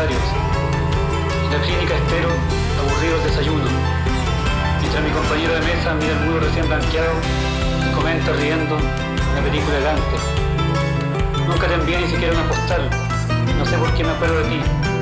solitarios. En la clínica estero, aburrido el desayuno. Mientras mi compañero de mesa mira el muro recién blanqueado y comenta riendo una película elegante. Nunca te envié ni siquiera una postal. No sé por qué me acuerdo de ti.